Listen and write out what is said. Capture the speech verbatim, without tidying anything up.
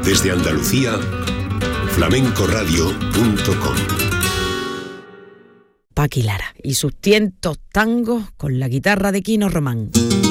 Desde Andalucía, flamencoradio punto com. Paqui Lara y sus tientos tangos con la guitarra de Quino Román.